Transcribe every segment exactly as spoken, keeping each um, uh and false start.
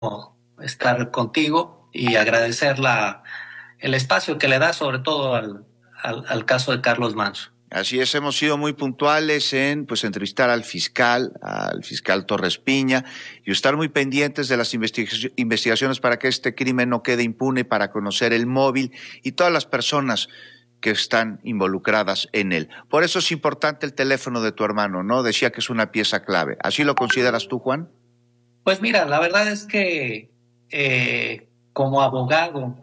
estar contigo y agradecer la, el espacio que le da, sobre todo al, al, al caso de Carlos Manso. Así es, hemos sido muy puntuales en pues entrevistar al fiscal, al fiscal Torres Piña, y estar muy pendientes de las investiga- investigaciones para que este crimen no quede impune, para conocer el móvil y todas las personas que están involucradas en él. Por eso es importante el teléfono de tu hermano, ¿no? Decía que es una pieza clave. ¿Así lo consideras tú, Juan? Pues mira, la verdad es que eh, como abogado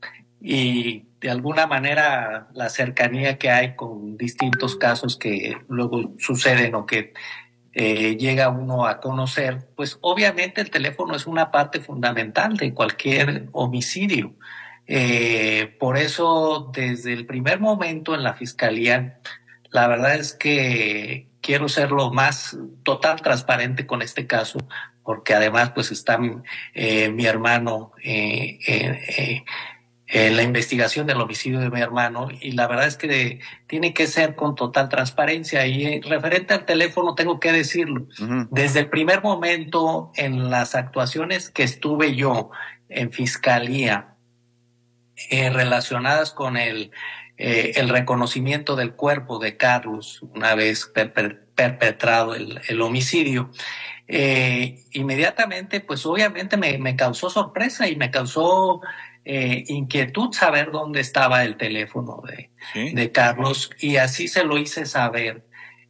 y de alguna manera la cercanía que hay con distintos casos que luego suceden o que eh, llega uno a conocer, pues obviamente el teléfono es una parte fundamental de cualquier homicidio. Eh, por eso, desde el primer momento en la fiscalía, la verdad es que quiero ser lo más total transparente con este caso, porque además pues está eh, mi hermano eh, eh, eh, en la investigación del homicidio de mi hermano, y la verdad es que tiene que ser con total transparencia. Y eh, referente al teléfono tengo que decirlo, uh-huh. Desde el primer momento en las actuaciones que estuve yo en fiscalía eh, relacionadas con el, eh, el reconocimiento del cuerpo de Carlos una vez per- per- perpetrado el, el homicidio, eh, inmediatamente pues obviamente me, me causó sorpresa y me causó Eh, inquietud saber dónde estaba el teléfono de, ¿sí? de Carlos, y así se lo hice saber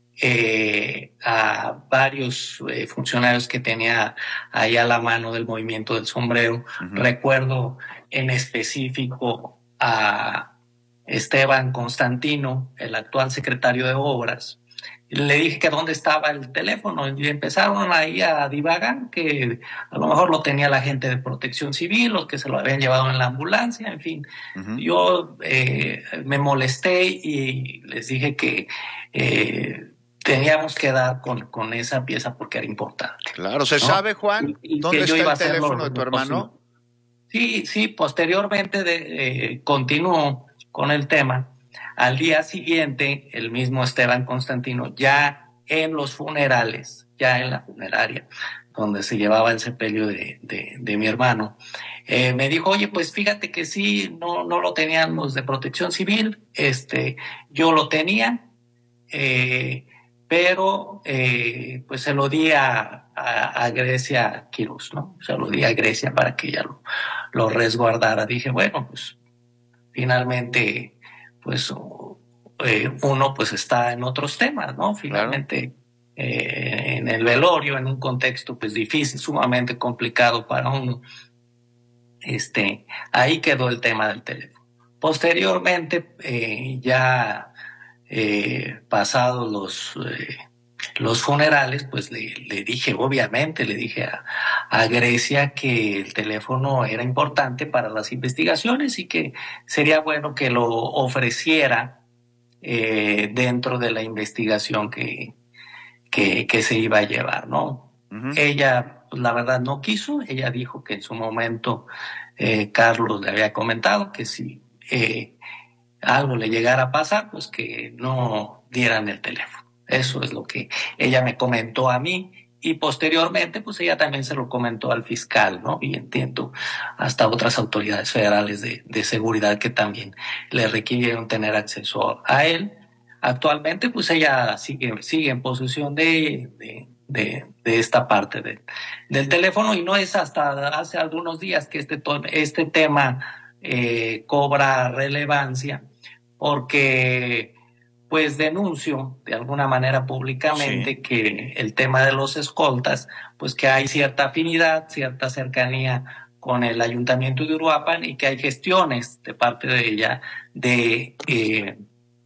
eh, a varios eh, funcionarios que tenía ahí a la mano del movimiento del sombrero. Uh-huh. Recuerdo en específico a Esteban Constantino, el actual secretario de Obras. Le dije que dónde estaba el teléfono y empezaron ahí a divagar, que a lo mejor lo tenía la gente de Protección Civil o que se lo habían llevado en la ambulancia, en fin. Uh-huh. Yo eh, me molesté y les dije que eh, teníamos que dar con, con esa pieza porque era importante. Claro, ¿se ¿no? sabe, Juan, y, y dónde está el teléfono de tu hermano? Sí, sí, posteriormente de, eh, continuó con el tema. Al día siguiente, el mismo Esteban Constantino, ya en los funerales, ya en la funeraria, donde se llevaba el sepelio de, de, de mi hermano, eh, me dijo, oye, pues fíjate que sí, no, no lo tenían los de Protección Civil, este, yo lo tenía, eh, pero eh, pues se lo di a, a, a Grecia Quirós, ¿no? Se lo di a Grecia para que ella lo, lo resguardara. Dije, bueno, pues finalmente, pues eh, uno pues está en otros temas, ¿no? Finalmente, claro. eh, en el velorio, en un contexto pues difícil, sumamente complicado para uno, este, ahí quedó el tema del teléfono. Posteriormente, eh, ya eh, pasados los, eh, los funerales, pues le, le dije, obviamente, le dije a, a Grecia que el teléfono era importante para las investigaciones y que sería bueno que lo ofreciera eh, dentro de la investigación que, que, que se iba a llevar, ¿no? Uh-huh. Ella, pues, la verdad, no quiso. Ella dijo que en su momento eh, Carlos le había comentado que si eh, algo le llegara a pasar, pues que no dieran el teléfono. Eso es lo que ella me comentó a mí, y posteriormente pues ella también se lo comentó al fiscal, ¿no? Y entiendo hasta otras autoridades federales de, de seguridad que también le requirieron tener acceso a él. Actualmente pues ella sigue, sigue en posesión de, de, de, de esta parte de, del teléfono, y no es hasta hace algunos días que este, este tema eh, cobra relevancia, porque pues denuncio de alguna manera públicamente sí. que el tema de los escoltas, pues que hay cierta afinidad, cierta cercanía con el ayuntamiento de Uruapan, y que hay gestiones de parte de ella de eh,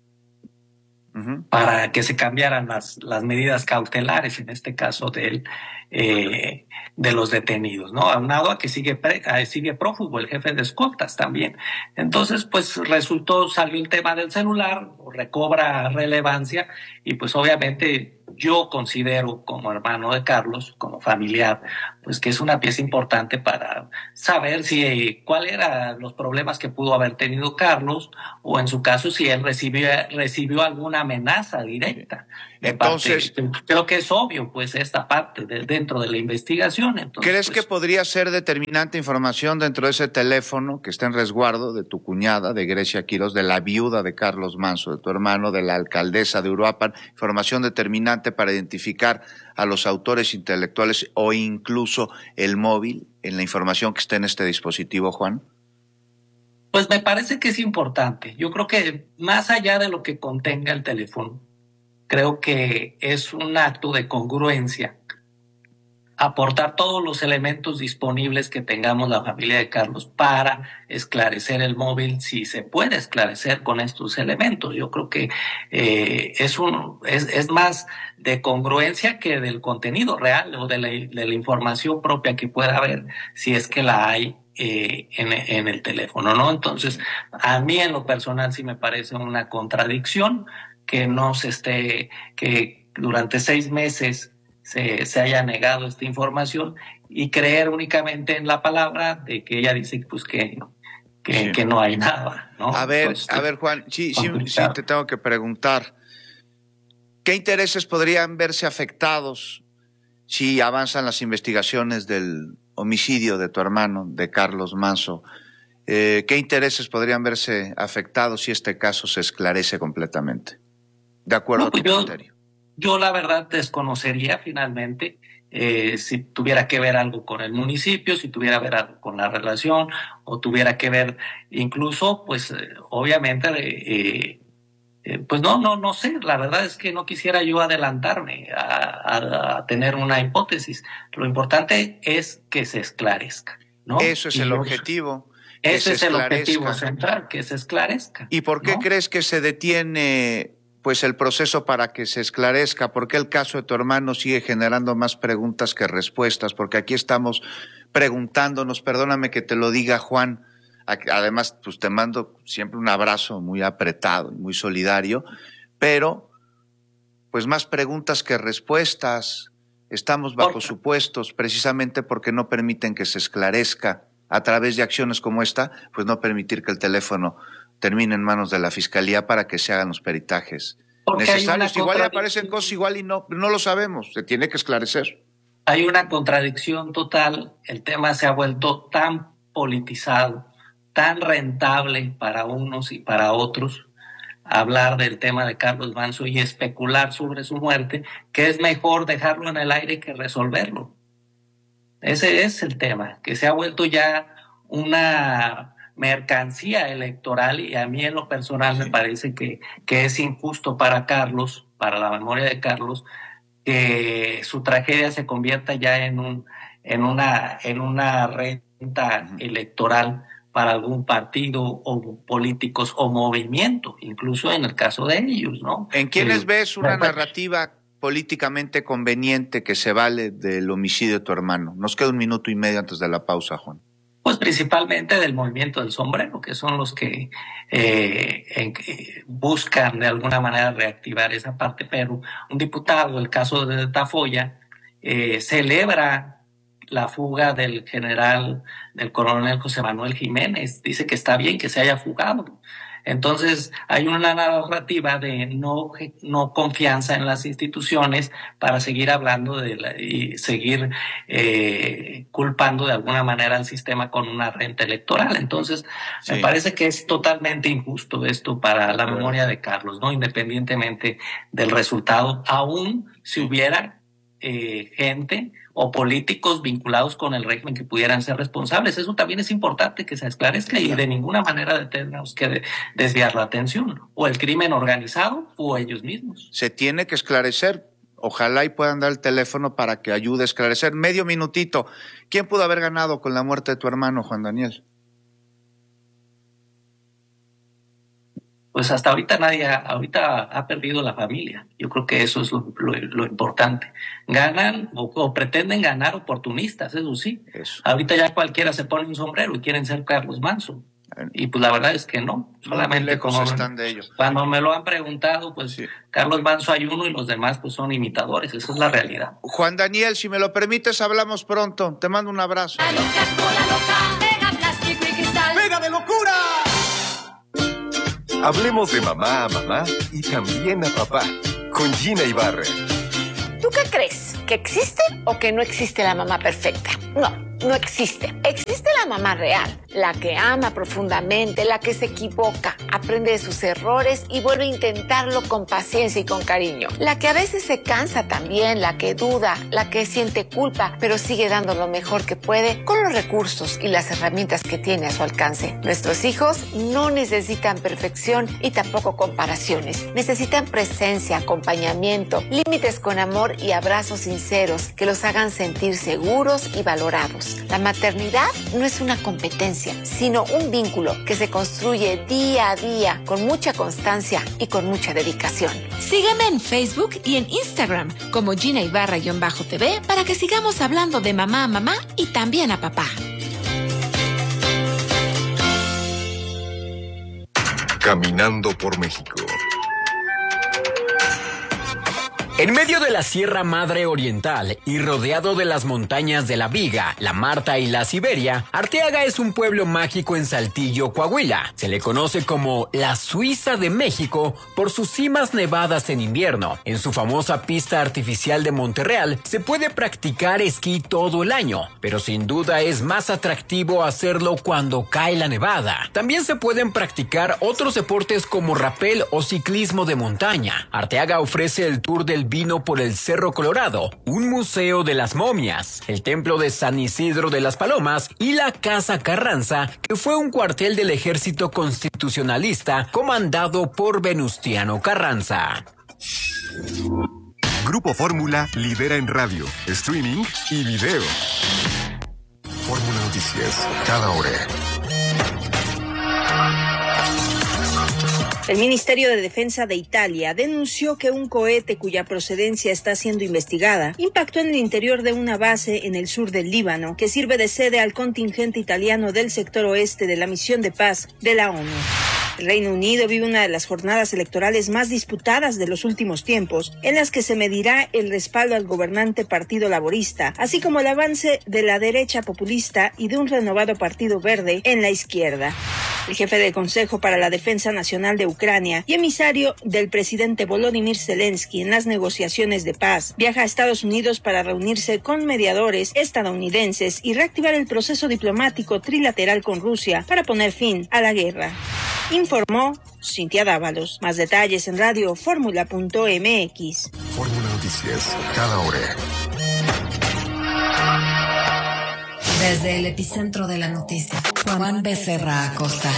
uh-huh. para que se cambiaran las, las medidas cautelares, en este caso del eh, de los detenidos, ¿no? Aunado a que sigue, pre, sigue prófugo el jefe de escoltas también. Entonces, pues resultó, salió el tema del celular, recobra relevancia, y pues obviamente yo considero como hermano de Carlos, como familiar, pues que es una pieza importante para saber si cuáles eran los problemas que pudo haber tenido Carlos, o en su caso si él recibió, recibió alguna amenaza directa. De Entonces, parte, creo que es obvio, pues, esta parte de, dentro de la investigación. Entonces, ¿crees pues, que podría ser determinante información dentro de ese teléfono que está en resguardo de tu cuñada, de Grecia Quiroz, de la viuda de Carlos Manso, de tu hermano, de la alcaldesa de Uruapan, información determinante para identificar a los autores intelectuales o incluso el móvil en la información que está en este dispositivo, Juan? Pues me parece que es importante. Yo creo que más allá de lo que contenga el teléfono, creo que es un acto de congruencia aportar todos los elementos disponibles que tengamos la familia de Carlos para esclarecer el móvil, si se puede esclarecer con estos elementos. Yo creo que eh, es, un, es, es más de congruencia que del contenido real o de la, de la información propia que pueda haber, si es que la hay eh, en, en el teléfono, ¿no? Entonces, a mí en lo personal sí me parece una contradicción que no se esté, que durante seis meses Se, se haya negado esta información y creer únicamente en la palabra de que ella dice pues que, que, sí. que no hay nada, ¿no? A ver, Entonces, a ver, Juan, sí, sí, sí te tengo que preguntar, ¿qué intereses podrían verse afectados si avanzan las investigaciones del homicidio de tu hermano, de Carlos Manso? Eh, ¿Qué intereses podrían verse afectados si este caso se esclarece completamente? De acuerdo no, pues a tu yo, criterio. Yo la verdad desconocería finalmente eh, si tuviera que ver algo con el municipio, si tuviera que ver algo con la relación, o tuviera que ver incluso, pues eh, obviamente, eh, eh, pues no, no, no sé, la verdad es que no quisiera yo adelantarme a, a, a tener una hipótesis. Lo importante es que se esclarezca, ¿no? Eso es y el yo, objetivo. Ese es el objetivo central, que se esclarezca. ¿Y por qué ¿no? crees que se detiene pues el proceso para que se esclarezca? ¿Por qué el caso de tu hermano sigue generando más preguntas que respuestas? Porque aquí estamos preguntándonos, perdóname que te lo diga, Juan, además pues te mando siempre un abrazo muy apretado y muy solidario, pero pues más preguntas que respuestas. Estamos bajo supuestos precisamente porque no permiten que se esclarezca a través de acciones como esta, pues no permitir que el teléfono termine en manos de la fiscalía para que se hagan los peritajes Porque necesarios. Igual aparecen cosas igual y no, no lo sabemos, se tiene que esclarecer. Hay una contradicción total, el tema se ha vuelto tan politizado, tan rentable para unos y para otros, hablar del tema de Carlos Manso y especular sobre su muerte, que es mejor dejarlo en el aire que resolverlo. Ese es el tema, que se ha vuelto ya una mercancía electoral, y a mí en lo personal sí. me parece que, que es injusto para Carlos, para la memoria de Carlos, que su tragedia se convierta ya en un en una en una renta uh-huh. electoral para algún partido o políticos o movimiento, incluso en el caso de ellos, ¿no? ¿En quiénes eh, ves una pues, narrativa políticamente conveniente que se vale del homicidio de tu hermano? Nos queda un minuto y medio antes de la pausa, Juan. Pues principalmente del movimiento del sombrero, que son los que eh, en, eh, buscan de alguna manera reactivar esa parte, pero un diputado, el caso de Tafoya, eh, celebra la fuga del general, del coronel José Manuel Jiménez, dice que está bien que se haya fugado. Entonces hay una narrativa de no, no confianza en las instituciones para seguir hablando de la, y seguir eh, culpando de alguna manera al sistema con una renta electoral. Entonces sí. me parece que es totalmente injusto esto para la memoria de Carlos, ¿no? Independientemente del resultado, aún si hubiera eh, gente o políticos vinculados con el régimen que pudieran ser responsables. Eso también es importante que se esclarezca y de ninguna manera tenemos que desviar la atención, o el crimen organizado o ellos mismos. Se tiene que esclarecer. Ojalá y puedan dar el teléfono para que ayude a esclarecer. Medio minutito. ¿Quién pudo haber ganado con la muerte de tu hermano, Juan Daniel? Pues hasta ahorita nadie, ha, ahorita ha perdido la familia. Yo creo que eso es lo, lo, lo importante. Ganan o, o pretenden ganar oportunistas, eso sí. Eso. Ahorita ya cualquiera se pone un sombrero y quieren ser Carlos Manso. Y pues la verdad es que no, solamente no, como están de ellos. Cuando me lo han preguntado, pues sí. Carlos Manso hay uno y los demás pues son imitadores, esa es la realidad. Juan Daniel, si me lo permites, hablamos pronto. Te mando un abrazo. La loca, la loca, pega plástico y cristal. ¡Pega de locura! Hablemos de mamá a mamá y también a papá, con Gina Ibarra. ¿Tú qué crees? ¿Que existe o que no existe la mamá perfecta? No, no existe. Existe la mamá real, la que ama profundamente, la que se equivoca, aprende de sus errores y vuelve a intentarlo con paciencia y con cariño. La que a veces se cansa también, la que duda, la que siente culpa, pero sigue dando lo mejor que puede con los recursos y las herramientas que tiene a su alcance. Nuestros hijos no necesitan perfección y tampoco comparaciones. Necesitan presencia, acompañamiento, límites con amor y abrazos sinceros que los hagan sentir seguros y valorados. La maternidad no es una competencia, sino un vínculo que se construye día a día con mucha constancia y con mucha dedicación. Sígueme en Facebook y en Instagram como Gina Ibarra-T V para que sigamos hablando de mamá a mamá y también a papá. Caminando por México. En medio de la Sierra Madre Oriental y rodeado de las montañas de la Viga, la Marta y la Siberia, Arteaga es un pueblo mágico en Saltillo, Coahuila. Se le conoce como la Suiza de México por sus cimas nevadas en invierno. En su famosa pista artificial de Monterreal se puede practicar esquí todo el año, pero sin duda es más atractivo hacerlo cuando cae la nevada. También se pueden practicar otros deportes como rapel o ciclismo de montaña. Arteaga ofrece el tour del vino por el Cerro Colorado, un museo de las momias, el templo de San Isidro de las Palomas y la Casa Carranza, que fue un cuartel del ejército constitucionalista comandado por Venustiano Carranza. Grupo Fórmula lidera en radio, streaming y video. Fórmula Noticias, cada hora. El Ministerio de Defensa de Italia denunció que un cohete cuya procedencia está siendo investigada impactó en el interior de una base en el sur del Líbano, que sirve de sede al contingente italiano del sector oeste de la misión de paz de la ONU. El Reino Unido vive una de las jornadas electorales más disputadas de los últimos tiempos, en las que se medirá el respaldo al gobernante Partido Laborista, así como el avance de la derecha populista y de un renovado Partido Verde en la izquierda. El jefe del Consejo para la Defensa Nacional de Ucrania y emisario del presidente Volodymyr Zelensky en las negociaciones de paz viaja a Estados Unidos para reunirse con mediadores estadounidenses y reactivar el proceso diplomático trilateral con Rusia para poner fin a la guerra. Informó Cintia Dávalos. Más detalles en radio fórmula punto m x. Fórmula Noticias, cada hora. Desde el epicentro de la noticia, Juan Becerra Acosta.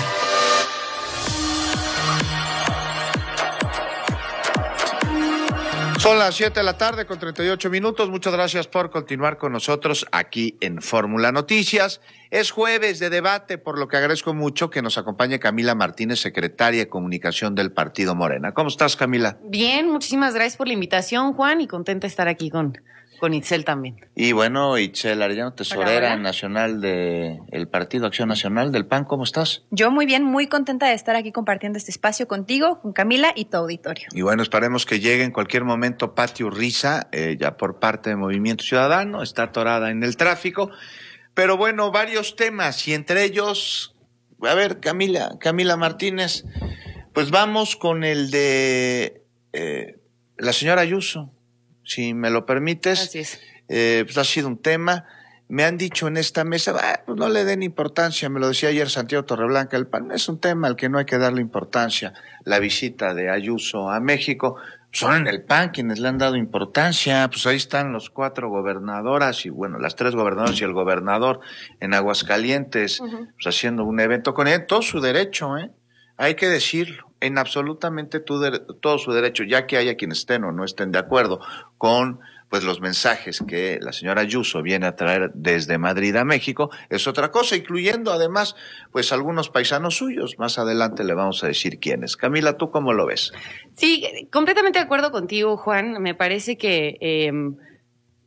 Son las siete de la tarde con treinta y ocho minutos. Muchas gracias por continuar con nosotros aquí en Fórmula Noticias. Es jueves de debate, por lo que agradezco mucho que nos acompañe Camila Martínez, secretaria de Comunicación del Partido Morena. ¿Cómo estás, Camila? Bien, muchísimas gracias por la invitación, Juan, y contenta de estar aquí con, con Itzel también. Y bueno, Itzel Arellano, tesorera hola, hola. nacional del Partido Acción Nacional del P A N, ¿cómo estás? Yo muy bien, muy contenta de estar aquí compartiendo este espacio contigo, con Camila y tu auditorio. Y bueno, esperemos que llegue en cualquier momento Pati Urriza, eh, ya por parte de Movimiento Ciudadano, está atorada en el tráfico. Pero bueno, varios temas, y entre ellos, a ver, Camila, Camila Martínez, pues vamos con el de eh, la señora Ayuso, si me lo permites. Así es. Eh, pues ha sido un tema. Me han dicho en esta mesa, ah, pues no le den importancia, me lo decía ayer Santiago Torreblanca, el P A N es un tema al que no hay que darle importancia. La visita de Ayuso a México, son en el P A N quienes le han dado importancia, pues ahí están los cuatro gobernadoras y bueno, las tres gobernadoras y el gobernador en Aguascalientes, uh-huh. pues haciendo un evento con él, todo su derecho, ¿eh? Hay que decirlo, en absolutamente tu de, todo su derecho, ya que haya quienes estén o no estén de acuerdo con pues los mensajes que la señora Ayuso viene a traer desde Madrid a México, es otra cosa, incluyendo además pues algunos paisanos suyos. Más adelante le vamos a decir quiénes. Camila, ¿tú cómo lo ves? Sí, completamente de acuerdo contigo, Juan. Me parece que eh,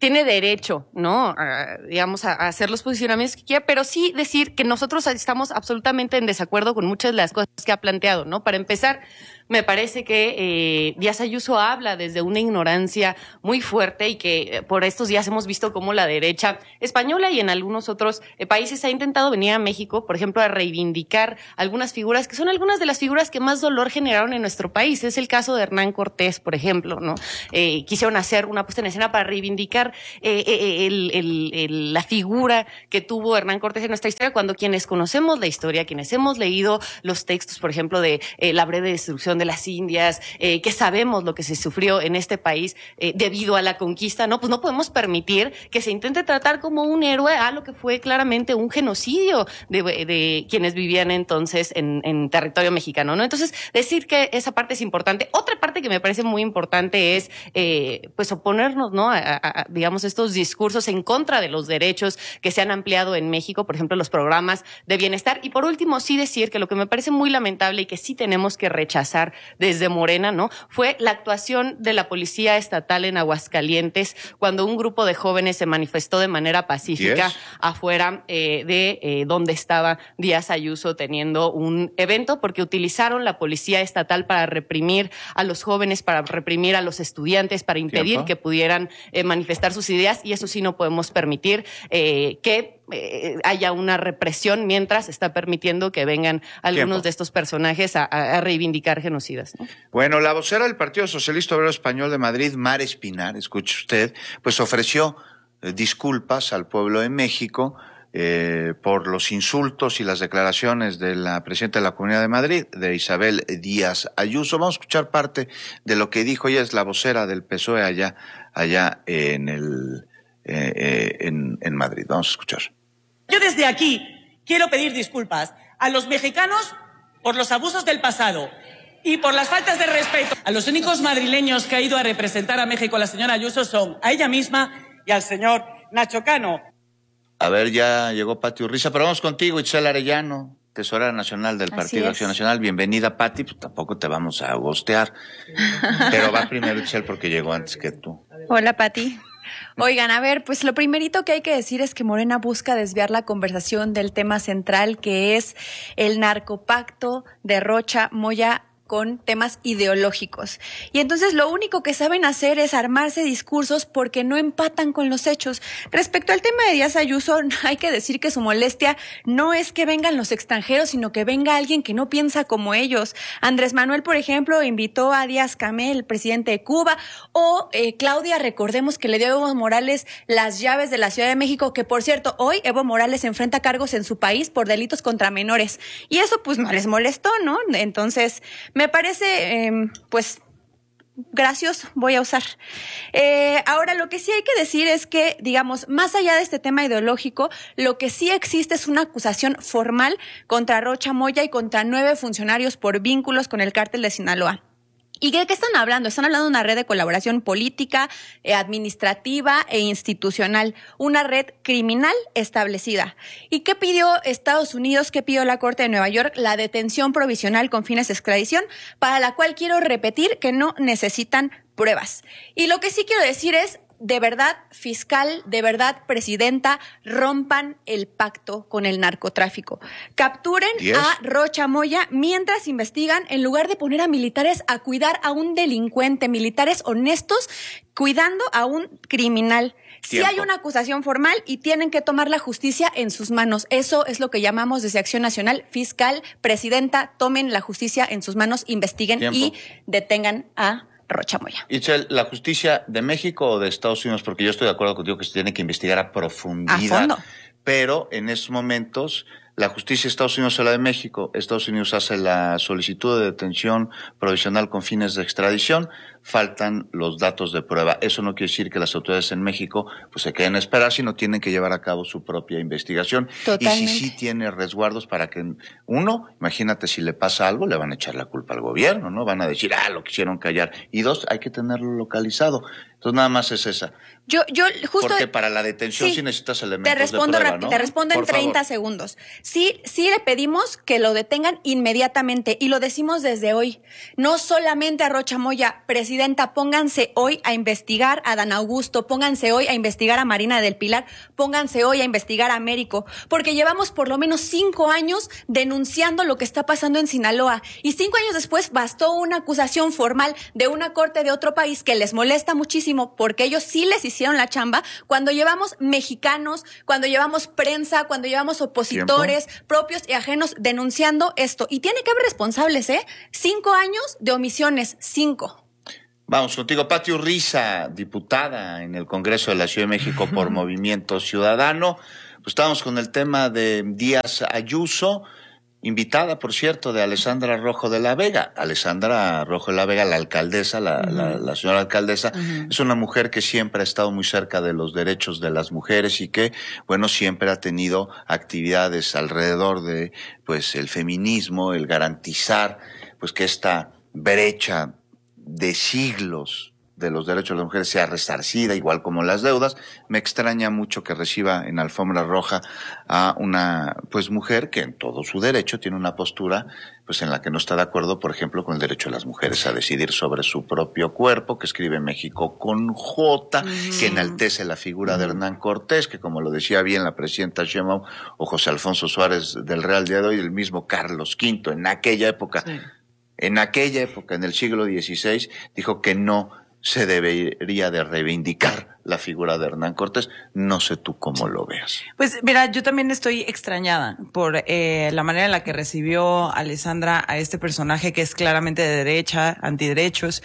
tiene derecho, ¿no? A, digamos, a, a hacer los posicionamientos que quiera, pero sí decir que nosotros estamos absolutamente en desacuerdo con muchas de las cosas que ha planteado, ¿no? Para empezar, me parece que eh, Díaz Ayuso habla desde una ignorancia muy fuerte y que eh, por estos días hemos visto cómo la derecha española y en algunos otros eh, países ha intentado venir a México, por ejemplo, a reivindicar algunas figuras que son algunas de las figuras que más dolor generaron en nuestro país. Es el caso de Hernán Cortés, por ejemplo, ¿no? Eh, quisieron hacer una puesta en escena para reivindicar eh, eh, el, el, el, la figura que tuvo Hernán Cortés en nuestra historia, cuando quienes conocemos la historia, quienes hemos leído los textos, por ejemplo, de eh, la breve destrucción de las Indias, eh, que sabemos lo que se sufrió en este país eh, debido a la conquista, no, pues no podemos permitir que se intente tratar como un héroe a lo que fue claramente un genocidio de, de quienes vivían entonces en, en territorio mexicano, ¿no? Entonces, decir que esa parte es importante. Otra parte que me parece muy importante es, eh, pues, oponernos, ¿no? A, a, digamos, estos discursos en contra de los derechos que se han ampliado en México, por ejemplo, los programas de bienestar. Y por último, sí decir que lo que me parece muy lamentable y que sí tenemos que rechazar desde Morena, ¿no? Fue la actuación de la Policía Estatal en Aguascalientes cuando un grupo de jóvenes se manifestó de manera pacífica yes. afuera eh, de eh, donde estaba Díaz Ayuso teniendo un evento, porque utilizaron la Policía Estatal para reprimir a los jóvenes, para reprimir a los estudiantes, para impedir ¿Tiempo? que pudieran eh, manifestar sus ideas, y eso sí no podemos permitir eh, que Eh, haya una represión mientras está permitiendo que vengan algunos Tiempo. de estos personajes a, a reivindicar genocidas, ¿no? Bueno, la vocera del Partido Socialista Obrero Español de Madrid, Mar Espinar, escuche usted, pues ofreció eh, disculpas al pueblo de México eh, por los insultos y las declaraciones de la presidenta de la Comunidad de Madrid, de Isabel Díaz Ayuso. Vamos a escuchar parte de lo que dijo. Ella es la vocera del P S O E allá, allá en el eh, eh, en, en Madrid. Vamos a escuchar. Yo desde aquí quiero pedir disculpas a los mexicanos por los abusos del pasado y por las faltas de respeto. A los únicos madrileños que ha ido a representar a México la señora Ayuso son a ella misma y al señor Nacho Cano. A ver, ya llegó Pati Urriza, pero vamos contigo, Itzel Arellano, tesorera nacional del Partido Acción Nacional. Bienvenida, Pati, pues tampoco te vamos a gostear, pero va primero Itzel porque llegó antes que tú. Hola, Pati. Oigan, a ver, pues lo primerito que hay que decir es que Morena busca desviar la conversación del tema central, que es el narcopacto de Rocha Moya con temas ideológicos. Y entonces lo único que saben hacer es armarse discursos porque no empatan con los hechos. Respecto al tema de Díaz Ayuso, hay que decir que su molestia no es que vengan los extranjeros, sino que venga alguien que no piensa como ellos. Andrés Manuel, por ejemplo, invitó a Díaz Camel, el presidente de Cuba, o eh, Claudia, recordemos que le dio a Evo Morales las llaves de la Ciudad de México, que por cierto, hoy Evo Morales enfrenta cargos en su país por delitos contra menores. Y eso pues no les molestó, ¿no? Entonces, me parece, eh, pues, gracioso, voy a usar. Eh, ahora, lo que sí hay que decir es que, digamos, más allá de este tema ideológico, lo que sí existe es una acusación formal contra Rocha Moya y contra nueve funcionarios por vínculos con el cártel de Sinaloa. ¿Y de qué están hablando? Están hablando de una red de colaboración política, eh, administrativa e institucional, una red criminal establecida. ¿Y qué pidió Estados Unidos? ¿Qué pidió la Corte de Nueva York? La detención provisional con fines de extradición, para la cual quiero repetir que no necesitan pruebas. Y lo que sí quiero decir es, de verdad, fiscal, de verdad, presidenta, rompan el pacto con el narcotráfico. Capturen yes. a Rocha Moya mientras investigan, en lugar de poner a militares a cuidar a un delincuente, militares honestos cuidando a un criminal. Sí hay una acusación formal y tienen que tomar la justicia en sus manos. Eso es lo que llamamos desde Acción Nacional. Fiscal, presidenta, tomen la justicia en sus manos, investiguen Tiempo. y detengan a Rocha Moya. Itzel, ¿la justicia de México o de Estados Unidos? Porque yo estoy de acuerdo contigo que se tiene que investigar a profundidad. A fondo. Pero en estos momentos, la justicia de Estados Unidos o la de México, Estados Unidos hace la solicitud de detención provisional con fines de extradición, faltan los datos de prueba. Eso no quiere decir que las autoridades en México pues se queden a esperar, sino tienen que llevar a cabo su propia investigación. Totalmente. Y si sí tiene resguardos para que, uno, imagínate si le pasa algo, le van a echar la culpa al gobierno, ¿no? Van a decir, ah, lo quisieron callar. Y dos, hay que tenerlo localizado. Entonces nada más es esa. Yo, yo justo. Porque para la detención sí, sí necesitas elementos te respondo de prueba, rápido, ¿no? Te respondo Por en treinta favor. segundos. sí, sí le pedimos que lo detengan inmediatamente y lo decimos desde hoy. No solamente a Rocha Moya, presidenta, pónganse hoy a investigar a Dan Augusto, pónganse hoy a investigar a Marina del Pilar, pónganse hoy a investigar a Américo, porque llevamos por lo menos cinco años denunciando lo que está pasando en Sinaloa y cinco años después bastó una acusación formal de una corte de otro país que les molesta muchísimo porque ellos sí les hicieron la chamba cuando llevamos mexicanos, cuando llevamos prensa, cuando llevamos opositores ¿Tiempo? propios y ajenos denunciando esto. Y tiene que haber responsables, ¿eh? Cinco años de omisiones, cinco. Vamos contigo, Pati Urriza, diputada en el Congreso de la Ciudad de México por Movimiento Ciudadano. Pues estábamos con el tema de Díaz Ayuso, invitada, por cierto, de Alessandra Rojo de la Vega. Alessandra Rojo de la Vega, la alcaldesa, la, uh-huh. la, la señora alcaldesa, uh-huh. es una mujer que siempre ha estado muy cerca de los derechos de las mujeres y que, bueno, siempre ha tenido actividades alrededor de, pues, el feminismo, el garantizar, pues, que esta brecha de siglos de los derechos de las mujeres sea resarcida, igual como las deudas. Me extraña mucho que reciba en alfombra roja a una pues mujer que en todo su derecho tiene una postura pues en la que no está de acuerdo, por ejemplo, con el derecho de las mujeres a decidir sobre su propio cuerpo, que escribe México con J, mm. que enaltece la figura mm. de Hernán Cortés, que como lo decía bien la presidenta Sheinbaum o José Alfonso Suárez del Real Día de hoy, el mismo Carlos Quinto, en aquella época, sí. en aquella época, en el siglo dieciséis, dijo que no se debería de reivindicar la figura de Hernán Cortés. No sé tú cómo lo veas. Pues mira, yo también estoy extrañada por eh, la manera en la que recibió Alessandra a este personaje que es claramente de derecha, antiderechos.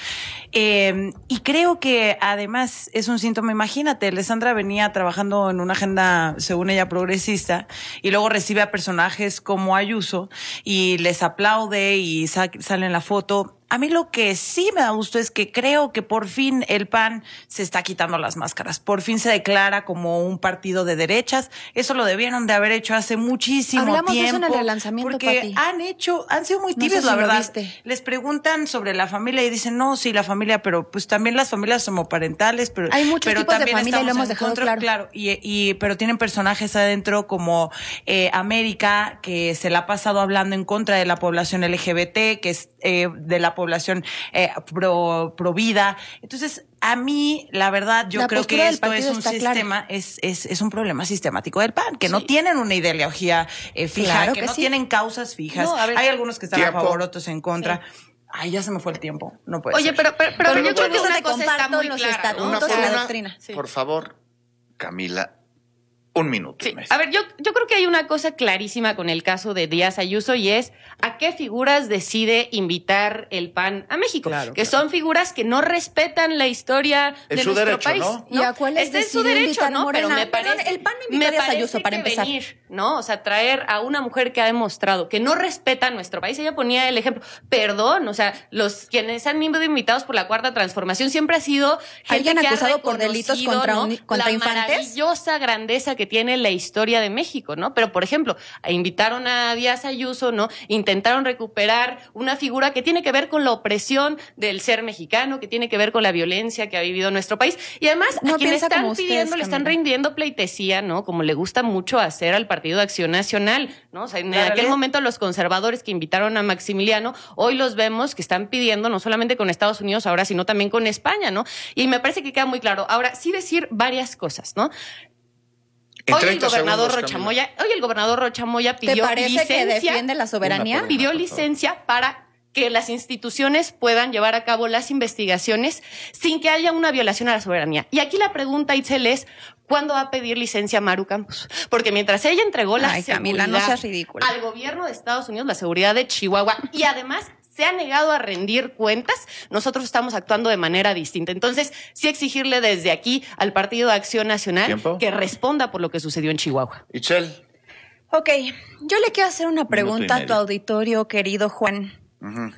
Eh, y creo que además es un síntoma. Imagínate, Alessandra venía trabajando en una agenda, según ella, progresista, y luego recibe a personajes como Ayuso y les aplaude y sa- sale en la foto. A mí lo que sí me da gusto es que creo que por fin el P A N se está quitando las máscaras. Por fin se declara como un partido de derechas. Eso lo debieron de haber hecho hace muchísimo Hablamos tiempo. Hablamos de eso en el relanzamiento, porque Pati. han hecho, han sido muy tibios, no sé la si verdad. Les preguntan sobre la familia y dicen, no, sí, la familia, pero pues también las familias homoparentales. Pero, hay muchos pero tipos de familia y lo hemos en dejado contra, claro. claro y, y, pero tienen personajes adentro como eh, América, que se la ha pasado hablando en contra de la población L G B T, que es eh, de la población Eh, pro, pro vida. Entonces, a mí, la verdad, yo la creo que esto es un sistema, clara. es, es, es un problema sistemático del P A N, que sí. no tienen una ideología eh, fija, claro que, que no sí. tienen causas fijas. No, ver, hay algunos que están tiempo. a favor, otros en contra. Sí. Ay, ya se me fue el tiempo. No puede Oye, ser. pero, pero, pero, pero yo creo que una te cosa está muy los clara, estatutos ¿no? y la doctrina. Sí. Por favor, Camila. Un minuto. Sí. A ver, yo, yo creo que hay una cosa clarísima con el caso de Díaz Ayuso y es a qué figuras decide invitar el P A N a México. Claro, que claro. son figuras que no respetan la historia es de su nuestro derecho, país. ¿no? ¿Y a cuáles este es su derecho, ¿no? Morena? Pero me parece, Perdón, el P A N invitó a Díaz Ayuso para empezar. Venir, ¿no? O sea, traer a una mujer que ha demostrado que no respeta nuestro país. Ella ponía el ejemplo. Perdón, o sea, los quienes han sido invitados por la Cuarta Transformación siempre ha sido gente ¿Alguien que acusado ha por delitos contra, ¿no? un, contra la infantes? La maravillosa grandeza que tiene la historia de México, ¿no? Pero, por ejemplo, invitaron a Díaz Ayuso, ¿no? Intentaron recuperar una figura que tiene que ver con la opresión del ser mexicano, que tiene que ver con la violencia que ha vivido nuestro país. Y además, no a quien le están pidiendo, ustedes, le están Camila. rindiendo pleitesía, ¿no? Como le gusta mucho hacer al Partido de Acción Nacional, ¿no? O sea, en aquel realidad? momento los conservadores que invitaron a Maximiliano, hoy los vemos que están pidiendo, no solamente con Estados Unidos ahora, sino también con España, ¿no? Y me parece que queda muy claro. Ahora, sí decir varias cosas, ¿no? Hoy el gobernador segundos, Rocha Moya, hoy el gobernador Rocha Moya pidió ¿Te parece licencia, que defiende la soberanía? Una, pidió licencia para que las instituciones puedan llevar a cabo las investigaciones sin que haya una violación a la soberanía. Y aquí la pregunta, Itzel, es ¿cuándo va a pedir licencia Maru Campos? Porque mientras ella entregó la Ay, seguridad Camila, no seas ridícula. al gobierno de Estados Unidos, la seguridad de Chihuahua, y además se ha negado a rendir cuentas, nosotros estamos actuando de manera distinta. Entonces, sí exigirle desde aquí al Partido de Acción Nacional ¿Tiempo? que responda por lo que sucedió en Chihuahua. Itzel. Ok, yo le quiero hacer una pregunta a tu auditorio, querido Juan. Uh-huh.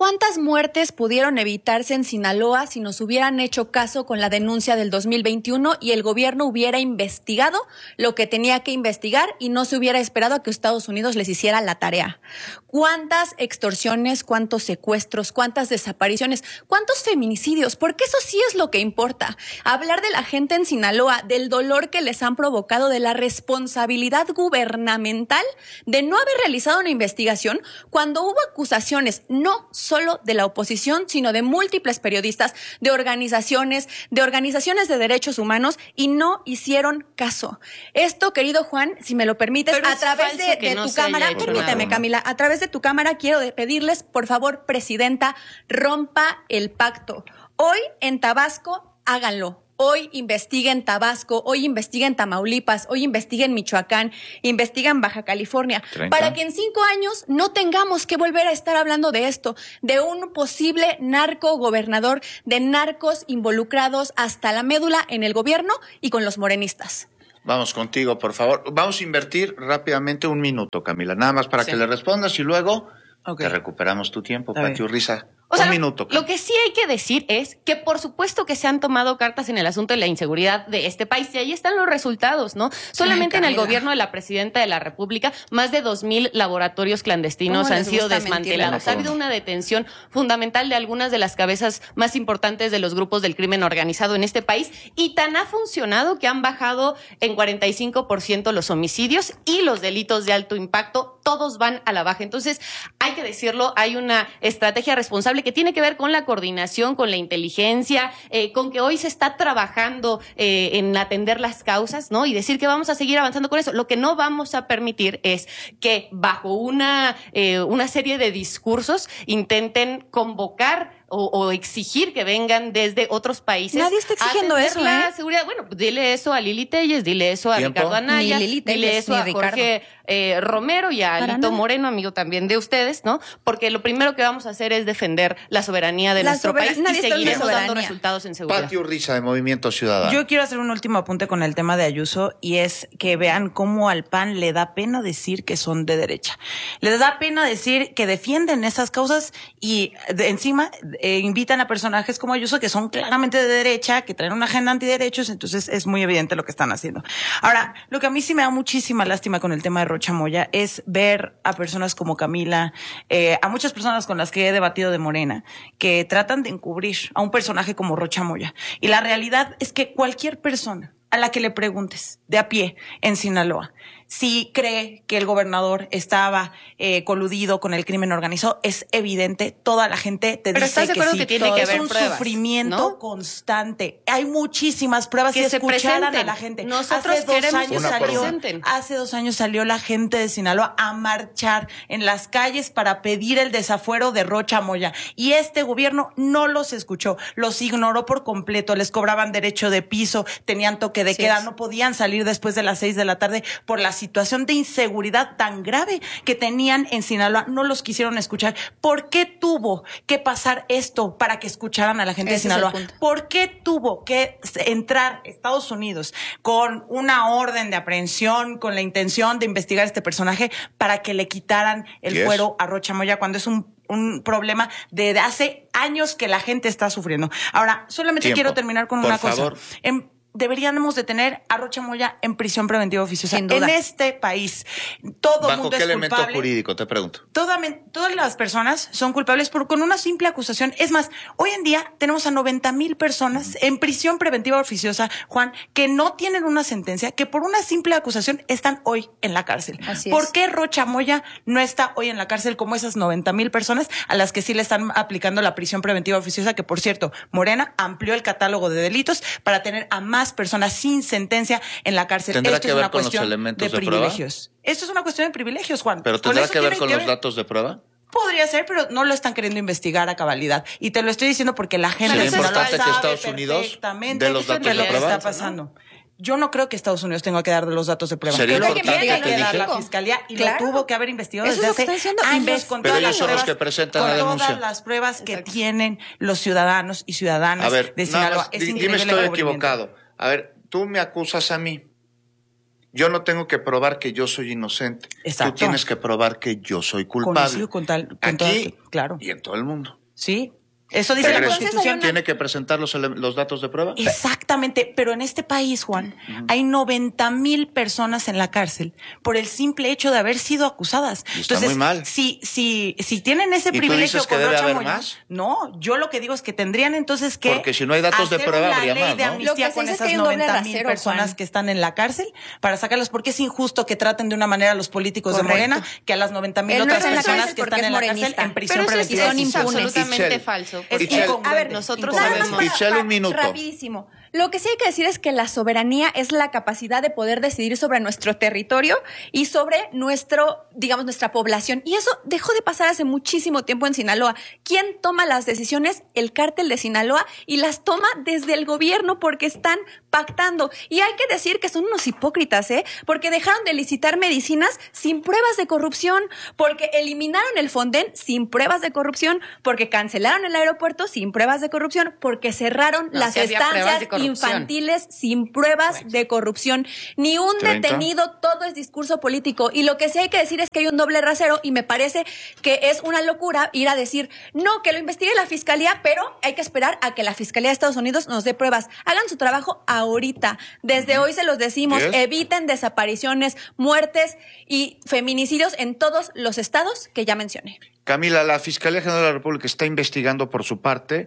¿Cuántas muertes pudieron evitarse en Sinaloa si nos hubieran hecho caso con la denuncia del dos mil veintiuno y el gobierno hubiera investigado lo que tenía que investigar y no se hubiera esperado a que Estados Unidos les hiciera la tarea? ¿Cuántas extorsiones, cuántos secuestros, cuántas desapariciones, cuántos feminicidios? Porque eso sí es lo que importa. Hablar de la gente en Sinaloa, del dolor que les han provocado, de la responsabilidad gubernamental de no haber realizado una investigación cuando hubo acusaciones no solo de la oposición, sino de múltiples periodistas, de organizaciones, de organizaciones de derechos humanos, y no hicieron caso. Esto, querido Juan, si me lo permites, Pero a es través de, falso que de no tu se haya cámara, hecho permíteme, nada. Camila, a través de tu cámara quiero de- pedirles, por favor, presidenta, rompa el pacto. Hoy en Tabasco, háganlo. Hoy investiguen Tabasco, hoy investiguen Tamaulipas, hoy investiguen Michoacán, investiguen Baja California, treinta. para que en cinco años no tengamos que volver a estar hablando de esto, de un posible narco gobernador, de narcos involucrados hasta la médula en el gobierno y con los morenistas. Vamos contigo, por favor. Vamos a invertir rápidamente un minuto, Camila, nada más para Sí. que le respondas y luego Ok. te recuperamos tu tiempo, Está bien. Pati Urriza. O sea, un lo- minuto. Lo que sí hay que decir es que por supuesto que se han tomado cartas en el asunto de la inseguridad de este país y ahí están los resultados, ¿no? Solamente en el Camila. gobierno de la presidenta de la República, más de dos mil laboratorios clandestinos ¿Cómo han les sido gusta desmantelados. mentir? Ha habido una detención fundamental de algunas de las cabezas más importantes de los grupos del crimen organizado en este país y tan ha funcionado que han bajado en cuarenta y cinco por ciento los homicidios y los delitos de alto impacto, todos van a la baja. Entonces, hay que decirlo, hay una estrategia responsable que tiene que ver con la coordinación, con la inteligencia, eh, con que hoy se está trabajando eh, en atender las causas, ¿no? Y decir que vamos a seguir avanzando con eso. Lo que no vamos a permitir es que bajo una, eh, una serie de discursos intenten convocar o, o exigir que vengan desde otros países. Nadie está exigiendo a atender eso, la ¿eh? seguridad. Bueno, dile eso a Lili Telles, dile eso a ¿Tiempo? Ricardo Anaya, Ni Lili dile Telles, eso ni a Ricardo. Jorge eh, Romero y a Para Alito nada. Moreno, amigo también de ustedes, ¿no? Porque lo primero que vamos a hacer es defender la soberanía de La nuestro sobera- país y nadie está en seguiremos dando soberanía. resultados en seguridad. Pati Urriza, de Movimiento Ciudadano. Yo quiero hacer un último apunte con el tema de Ayuso y es que vean cómo al P A N le da pena decir que son de derecha. Les da pena decir que defienden esas causas y de encima eh, invitan a personajes como Ayuso que son claramente de derecha, que traen una agenda antiderechos, entonces es muy evidente lo que están haciendo. Ahora, lo que a mí sí me da muchísima lástima con el tema de Rocha Moya es ver a personas como Camila, eh, a muchas personas con las que he debatido de Morena, que tratan de encubrir a un personaje como Rocha Moya. Y la realidad es que cualquier persona a la que le preguntes de a pie en Sinaloa si cree que el gobernador estaba eh, coludido con el crimen organizado, es evidente, toda la gente te Pero dice ¿estás de que acuerdo sí. que tiene que es haber un pruebas, sufrimiento ¿no? constante. Hay muchísimas pruebas Que si se escucharan presenten. a la gente. Nosotros hace dos queremos años que se salió, presenten. hace dos años salió la gente de Sinaloa a marchar en las calles para pedir el desafuero de Rocha Moya y este gobierno no los escuchó, los ignoró por completo, les cobraban derecho de piso, tenían toque de Así queda, es. no podían salir después de las seis de la tarde por la situación de inseguridad tan grave que tenían en Sinaloa, no los quisieron escuchar. ¿Por qué tuvo que pasar esto para que escucharan a la gente Ese de es el Sinaloa? punto. ¿Por qué tuvo que entrar Estados Unidos con una orden de aprehensión, con la intención de investigar a este personaje para que le quitaran el Yes. fuero a Rocha Moya cuando es un un problema de hace años que la gente está sufriendo? Ahora, solamente Tiempo. quiero terminar con Por una favor. cosa. En- deberíamos de tener a Rocha Moya en prisión preventiva oficiosa. Sin duda. En este país, todo el ¿Bajo mundo qué es elemento culpable. jurídico? Te pregunto. Toda- todas las personas son culpables por con una simple acusación. Es más, hoy en día tenemos a noventa mil personas en prisión preventiva oficiosa, Juan, que no tienen una sentencia, que por una simple acusación están hoy en la cárcel. Así ¿Por es. qué Rocha Moya no está hoy en la cárcel como esas noventa mil personas a las que sí le están aplicando la prisión preventiva oficiosa? Que, por cierto, Morena amplió el catálogo de delitos para tener a más personas sin sentencia en la cárcel. ¿Tendrá Esto que es ver una con los cuestión elementos de de prueba? privilegios. Esto es una cuestión de privilegios, Juan. ¿Pero Con tendrá eso que ver tiene con que los datos de prueba? Podría ser, pero no lo están queriendo investigar a cabalidad. Y te lo estoy diciendo porque la gente ¿Sería de Sinaloa importante que sabe Estados Unidos perfectamente dé los qué es datos lo de que prueba? está pasando. Yo no creo que Estados Unidos tenga que dar los datos de prueba. Sería Creo que importante tiene que que dar la dije. fiscalía y Claro. lo tuvo que haber investigado Eso es desde lo que hace están diciendo. años Inves- con Pero todas ellos las son los pruebas, que presentan con la denuncia. todas las pruebas que Exacto. tienen los ciudadanos y ciudadanas A ver, de nada Sinaloa. más, Es di- increíble dime el estoy cubrimiento. equivocado. A ver, tú me acusas a mí yo no tengo que probar que yo soy inocente. Exacto. Tú tienes que probar que yo soy culpable. Coincido con tal, con Aquí toda- claro. y en todo el mundo. Sí. Eso dice Pero la eso Constitución. ¿Tiene que presentar los, ele- los datos de prueba? Exactamente, pero en este país, Juan, uh-huh. hay noventa mil personas en la cárcel por el simple hecho de haber sido acusadas. Y está Entonces, muy mal. Si, si, si tienen ese ¿Y tú privilegio dices que con debe Rocha haber Moya, más? no, yo lo que digo es que tendrían entonces que Porque si no hay datos de hacer prueba, una habría ley más, de ¿no? amnistía Lo que se con dice es que esas hay un doble noventa mil rasero, personas Juan. que están en la cárcel para sacarlas, porque es injusto que traten de una manera a los políticos Correcto. de Morena que a las noventa mil Él no otras está en la personas cárcel que porque están es en la cárcel morenista. en prisión Pero eso preventiva. sí es impunes. absolutamente Itzel, falso. Es Itzel, incongruente. A ver, nosotros nada sabemos. más para- Itzel, un para- minuto. Rapidísimo. Lo que sí hay que decir es que la soberanía es la capacidad de poder decidir sobre nuestro territorio y sobre nuestro, digamos, nuestra población. Y eso dejó de pasar hace muchísimo tiempo en Sinaloa. ¿Quién toma las decisiones? El cártel de Sinaloa, y las toma desde el gobierno porque están pactando. Y hay que decir que son unos hipócritas, ¿eh? Porque dejaron de licitar medicinas sin pruebas de corrupción, porque eliminaron el Fonden sin pruebas de corrupción, porque cancelaron el aeropuerto sin pruebas de corrupción, porque cerraron No, las sí había pruebas estancias de corrupción. infantiles sin pruebas Bueno. de corrupción. Ni un treinta. detenido, todo es discurso político. Y lo que sí hay que decir es que hay un doble rasero, y me parece que es una locura ir a decir, no, que lo investigue la fiscalía, pero hay que esperar a que la fiscalía de Estados Unidos nos dé pruebas. Hagan su trabajo ahorita. Desde hoy se los decimos, Yes. eviten desapariciones, muertes y feminicidios en todos los estados que ya mencioné. Camila, la Fiscalía General de la República está investigando por su parte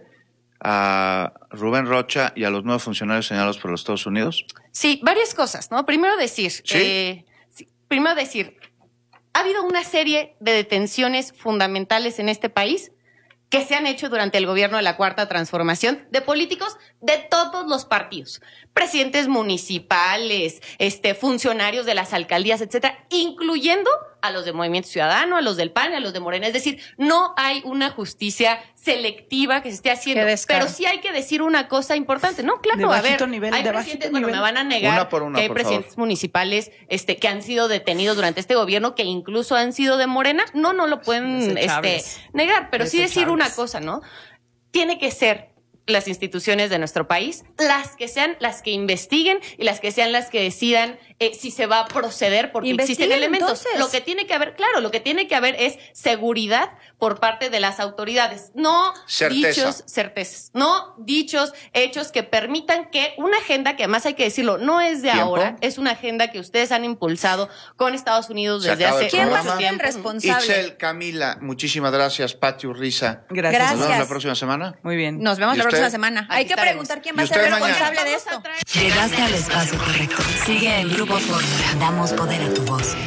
a Rubén Rocha y a los nuevos funcionarios señalados por los Estados Unidos. Sí, varias cosas, ¿no? Primero decir, ¿Sí? eh, sí, primero decir, ha habido una serie de detenciones fundamentales en este país que se han hecho durante el gobierno de la Cuarta Transformación de políticos de todos los partidos, presidentes municipales, este, funcionarios de las alcaldías, etcétera, incluyendo a los de Movimiento Ciudadano, a los del P A N, a los de Morena. Es decir, no hay una justicia selectiva que se esté haciendo. Qué descaro. Pero sí hay que decir una cosa importante. No, claro, De a bajito ver, nivel, hay de presidentes, bajito bueno, nivel. me van a negar Una por una, que hay por presidentes favor. municipales este, que han sido detenidos durante este gobierno, que incluso han sido de Morena. No, no lo pueden este, Desechables. negar, pero sí decir una Desechables. cosa, ¿no? Tiene que ser las instituciones de nuestro país las que sean las que investiguen y las que sean las que decidan eh, si se va a proceder, porque Investiguen, existen elementos. entonces. Lo que tiene que haber, claro, lo que tiene que haber es seguridad por parte de las autoridades, no Certeza. dichos, certezas, no dichos, hechos que permitan que una agenda, que además hay que decirlo, no es de ¿Tiempo? ahora, es una agenda que ustedes han impulsado con Estados Unidos Se desde acaba hace el ¿Quién va a programa. ser el tiempo. responsable? Itzel, Camila, muchísimas gracias. Pati Urriza. Gracias. Nos vemos la Gracias. próxima semana. Muy bien. Nos vemos ¿Y la usted? próxima semana. Aquí Hay que estaremos. preguntar quién ¿Y va a ser usted mañana? responsable de esto. Llegaste al espacio correcto. Sigue el Grupo Fórmula. Damos poder a tu voz.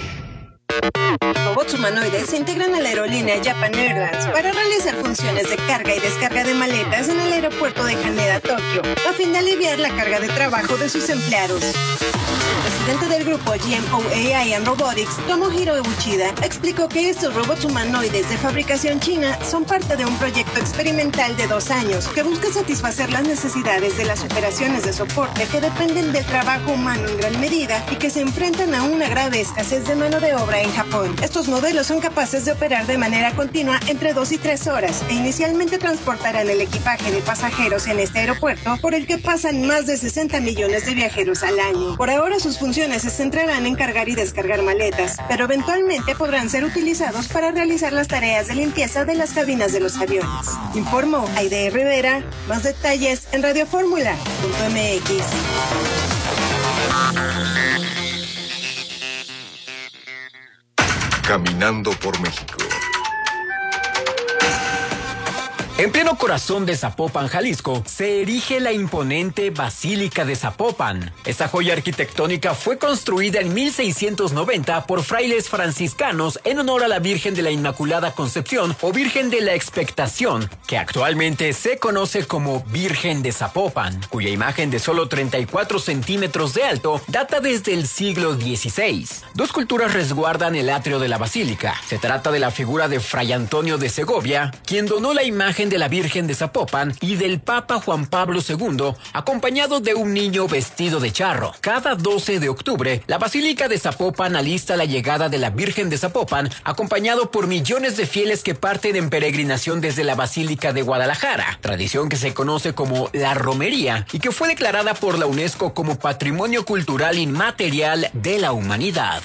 Robots humanoides se integran a la aerolínea Japan Airlines para realizar funciones de carga y descarga de maletas en el aeropuerto de Haneda, Tokio, a fin de aliviar la carga de trabajo de sus empleados. El presidente del grupo G M O A I and Robotics, Tomohiro Uchida, explicó que estos robots humanoides de fabricación china son parte de un proyecto experimental de dos años que busca satisfacer las necesidades de las operaciones de soporte que dependen del trabajo humano en gran medida y que se enfrentan a una grave escasez de mano de obra en Japón. Estos modelos son capaces de operar de manera continua entre dos y tres horas e inicialmente transportarán el equipaje de pasajeros en este aeropuerto, por el que pasan más de sesenta millones de viajeros al año. Por ahora sus funciones se centrarán en cargar y descargar maletas, pero eventualmente podrán ser utilizados para realizar las tareas de limpieza de las cabinas de los aviones. Informó Aide Rivera. Más detalles en radioformula punto m x. Caminando por México. En pleno corazón de Zapopan, Jalisco, se erige la imponente Basílica de Zapopan. Esta joya arquitectónica fue construida en mil seiscientos noventa por frailes franciscanos en honor a la Virgen de la Inmaculada Concepción o Virgen de la Expectación, que actualmente se conoce como Virgen de Zapopan, cuya imagen de solo treinta y cuatro centímetros de alto data desde el siglo dieciséis. Dos culturas resguardan el atrio de la basílica. Se trata de la figura de Fray Antonio de Segovia, quien donó la imagen imagen de la Virgen de Zapopan y del Papa Juan Pablo segundo, acompañado de un niño vestido de charro. Cada doce de octubre, la Basílica de Zapopan alista la llegada de la Virgen de Zapopan, acompañado por millones de fieles que parten en peregrinación desde la Basílica de Guadalajara, tradición que se conoce como la romería y que fue declarada por la UNESCO como Patrimonio Cultural Inmaterial de la Humanidad.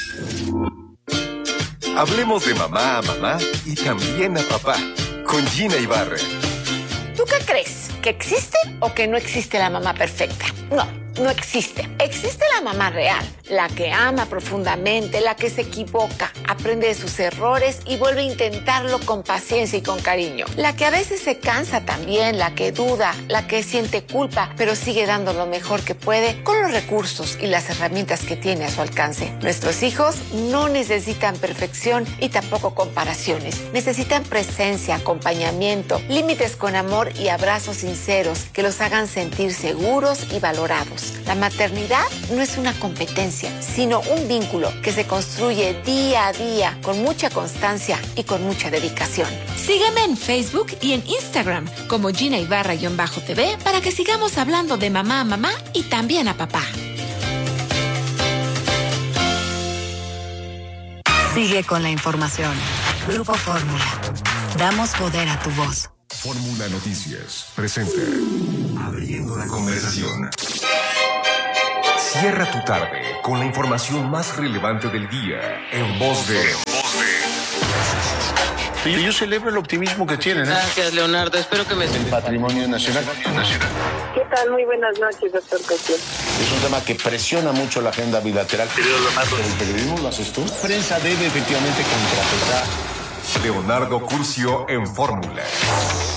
Hablemos de mamá a mamá y también a papá, con Gina Ibarra. ¿Tú qué crees? ¿Que existe o que no existe la mamá perfecta? No, no existe. Existe la mamá real, la que ama profundamente, la que se equivoca, aprende de sus errores y vuelve a intentarlo con paciencia y con cariño. La que a veces se cansa también, la que duda, la que siente culpa, pero sigue dando lo mejor que puede con los recursos y las herramientas que tiene a su alcance. Nuestros hijos no necesitan perfección y tampoco comparaciones. Necesitan presencia, acompañamiento, límites con amor y abrazos sinceros que los hagan sentir seguros y valorados. La maternidad no es una competencia, sino un vínculo que se construye día a día con mucha constancia y con mucha dedicación. Sígueme en Facebook y en Instagram como Gina Ibarra-T V para que sigamos hablando de mamá a mamá y también a papá. Sigue con la información. Grupo Fórmula. Damos poder a tu voz. Fórmula Noticias presenta Abriendo la Conversación. Cierra tu tarde con la información más relevante del día en voz de... Sí, yo celebro el optimismo que tienen. ¿eh? Gracias, Leonardo. Espero que me... El patrimonio nacional. ¿Qué tal? Muy buenas noches, doctor Cosío. Es un tema que presiona mucho la agenda bilateral. ¿El periodismo lo haces tú? La prensa debe efectivamente contrapesar. Leonardo Curcio en Fórmula.